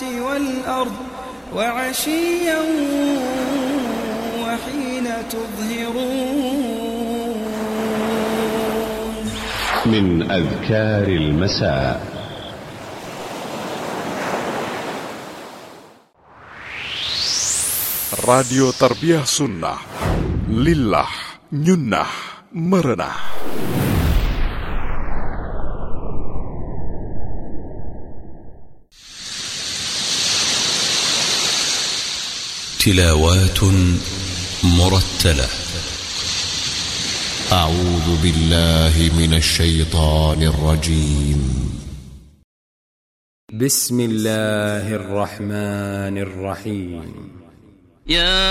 والأرض وعشيا وحين تظهرون. من أذكار المساء: راديو تربية سنة لله نينة مرنة. تلاوات مرتلة. أعوذ بالله من الشيطان الرجيم. بسم الله الرحمن الرحيم. يا